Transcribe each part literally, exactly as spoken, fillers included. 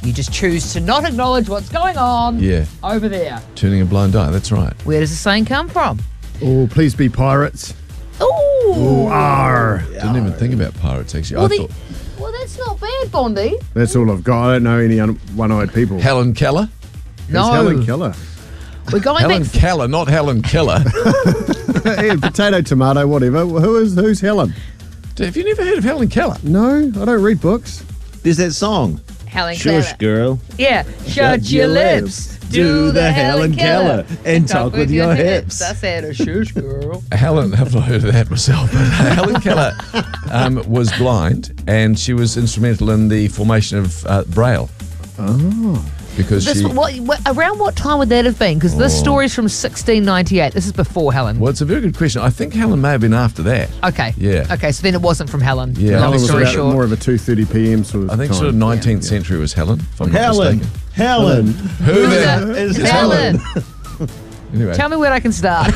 You just choose to not acknowledge what's going on Yeah. over there. Turning a blind eye, that's right. Where does the saying come from? Oh, please be pirates. Ooh. Arr. Didn't even think about pirates, actually. Well, I the- thought well, that's not bad, Bondi. That's all I've got. I don't know any un- one-eyed people. Helen Keller. No. Who's Helen Keller? We're going Helen back. Keller, not Helen Keller. Hey, potato, tomato, whatever. Who is who's Helen? Have you never heard of Helen Keller? No, I don't read books. There's that song. Helen Shush, Keller. girl. Yeah. Shut, your lips. Do the Helen Keller and talk with your hips. I said a shush, girl. Helen, I've not heard of that myself, but Helen Keller um, was blind and she was instrumental in the formation of uh, Braille. Oh. Because This, she... what, what, around what time would that have been? Because this Oh. story's from sixteen ninety-eight. This is before Helen. Well, it's a very good question. I think Helen may have been after that. Okay. Yeah. Okay, so then it wasn't from Helen. Yeah. Long Helen was story about short. more of a two thirty p.m. sort of I think time. sort of nineteenth century was Helen, if I'm not Helen. mistaken. Helen. Who Who the the- is Helen. Helen? Anyway. Tell me where I can start.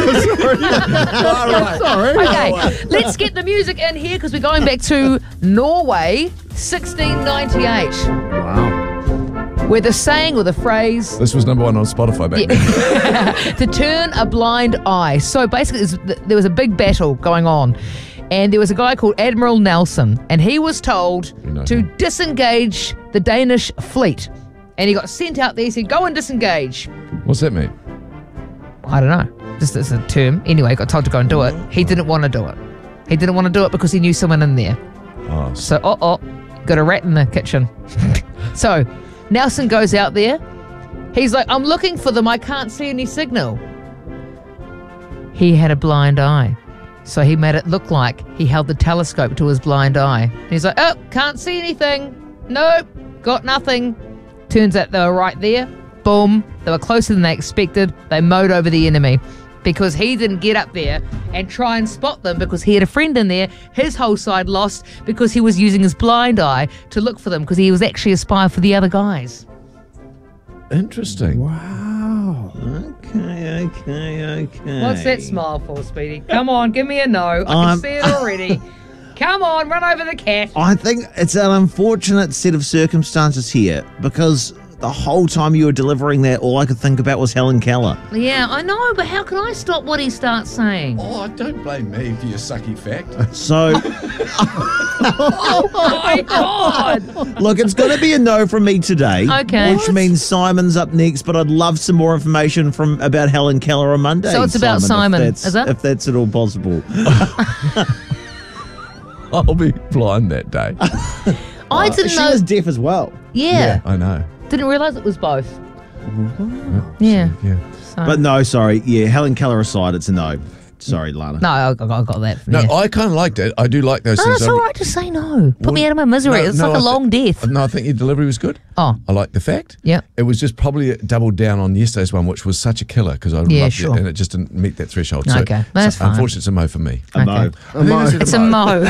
Sorry. Okay, let's get the music in here because we're going back to Norway, sixteen ninety-eight, Wow. where the saying or the phrase This was number one on Spotify back then. to turn a blind eye. So basically, it's- there was a big battle going on, and there was a guy called Admiral Nelson, and he was told know to him. disengage the Danish fleet. And he got sent out there. He said, "Go and disengage." What's that mean? I don't know. Just as a term. Anyway, got told to go and do it. He didn't want to do it. He didn't want to do it because he knew someone in there. Oh, So, oh, oh, got a rat in the kitchen. So, Nelson goes out there. He's like, "I'm looking for them. I can't see any signal." He had a blind eye. So he made it look like he held the telescope to his blind eye. He's like, "Oh, can't see anything. Nope, got nothing." Turns out they were right there. Boom. They were closer than they expected. They mowed over the enemy because he didn't get up there and try and spot them because he had a friend in there. His whole side lost because he was using his blind eye to look for them because he was actually a spy for the other guys. interesting. Wow. Okay, okay, okay. What's that smile for, Speedy? Come on, give me a no. I can I'm- see it already. Come on, run over the cat. I think it's an unfortunate set of circumstances here because the whole time you were delivering that, all I could think about was Helen Keller. Yeah, I know, but how can I stop what he starts saying? Oh, don't blame me for your sucky fact. So, Oh my God! look, it's going to be a no from me today. Okay. Which means Simon's up next, but I'd love some more information from about Helen Keller on Monday. So it's about Simon, if that's, is it? If that's at all possible. I'll be blind that day. I didn't she know. was deaf as well. yeah, I know. didn't realise it was both. Yeah. Yeah. So. But no, sorry. Yeah, Helen Keller aside, it's a no. Sorry, Lana. No, I, I got that. From No, you. I kind of liked it. I do like those No, things. it's I- all right to say no. Put me Well, out of my misery. no, it's no, like a I thi- long death. No, I think your delivery was good. Oh. I like the fact. Yep. It was just probably doubled down on yesterday's one, which was such a killer because I Yeah, loved sure. it and it just didn't meet that threshold. So, Okay, that's so fine. Unfortunately, it's a mo for me. A mo. Okay. I think I said It's a mo.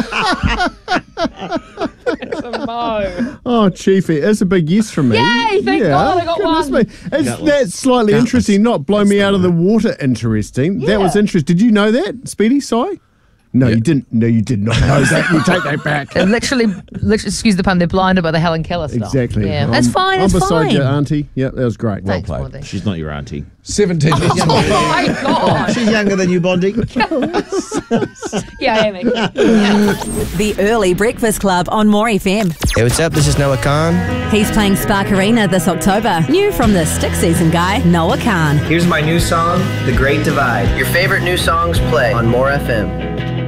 It's a mo. Oh, Chiefy, it's a big yes from me. Yay, thank God I got goodness one. me. It's, that's slightly Gutless. interesting, not blow me out of the water interesting. That was Yeah. interesting. Did you know that, Speedy, Si? No, Yeah. you didn't. No, you did not know that. You take that back. They're literally, literally, excuse the pun, they're blinded by the Helen Keller stuff. Exactly. Yeah, I'm- that's fine, I'm it's beside fine. you, Auntie. Yeah, that was great. Thanks, played. Bondi. She's not your auntie. seventeen years Oh my God. She's younger than you, Bondi. Yeah, I am. The Early Breakfast Club on More F M. Hey, what's up? This is Noah Khan. He's playing Spark Arena this October. New from the Stick Season guy, Noah Khan. Here's my new song, The Great Divide. Your favorite new songs play on More F M.